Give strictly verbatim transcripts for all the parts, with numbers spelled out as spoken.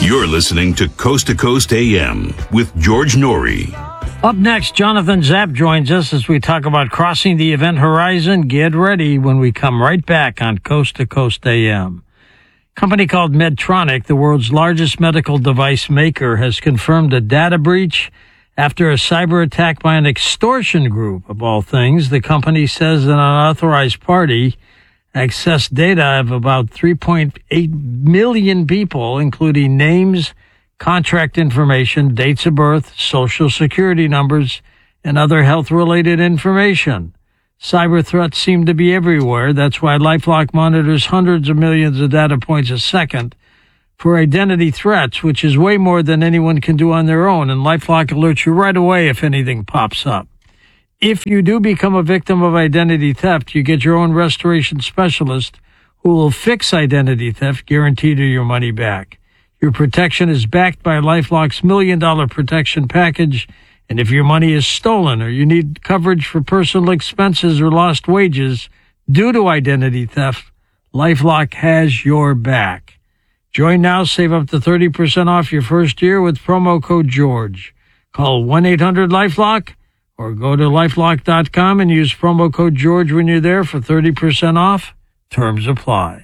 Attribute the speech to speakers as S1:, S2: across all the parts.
S1: You're listening to Coast to Coast A M with George Norrie.
S2: Up next, Jonathan Zapp joins us as we talk about crossing the event horizon. Get ready when we come right back on Coast to Coast A M. A company called Medtronic, the world's largest medical device maker, has confirmed a data breach after a cyber attack by an extortion group. Of all things, the company says an unauthorized party accessed data of about three point eight million people, including names, contract information, dates of birth, social security numbers, and other health-related information. Cyber threats seem to be everywhere. That's why LifeLock monitors hundreds of millions of data points a second for identity threats, which is way more than anyone can do on their own, and LifeLock alerts you right away if anything pops up. If you do become a victim of identity theft, you get your own restoration specialist who will fix identity theft, guaranteed your money back. Your protection is backed by LifeLock's million dollar protection package, and if your money is stolen or you need coverage for personal expenses or lost wages due to identity theft, LifeLock has your back. Join now, save up to thirty percent off your first year with promo code George. Call one eight hundred LifeLock or go to lifelock dot com and use promo code George when you're there for thirty percent off. Terms apply.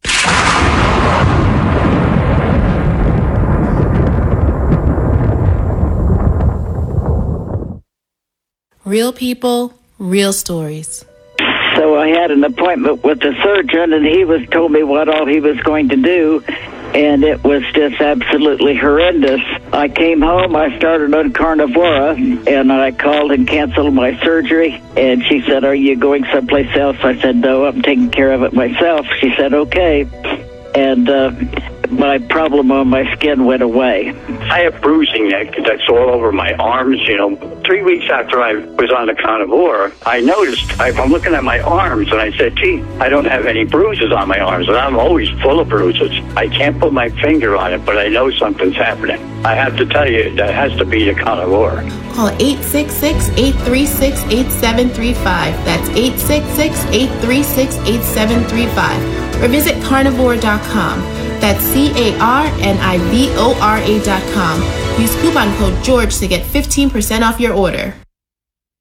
S3: Real people, real stories.
S4: So I had an appointment with the surgeon, and he was told me what all he was going to do, and it was just absolutely horrendous. I came home, I started on Carnivora, and I called and canceled my surgery, and she said, "Are you going someplace else?" I said, "No, I'm taking care of it myself." She said, "Okay." And uh, my problem on my skin went away.
S5: I have bruising that, that's all over my arms, you know. Three weeks after I was on the Carnivora, I noticed, I, I'm looking at my arms, and I said, gee, I don't have any bruises on my arms, and I'm always full of bruises. I can't put my finger on it, but I know something's happening. I have to tell you, that has to be the Carnivora.
S3: Call eight six six, eight three six, eight seven three five. That's eight six six, eight three six, eight seven three five. Or visit carnivora dot com. That's C A R N I V O R A dot com. Use coupon code George to get fifteen percent off your order.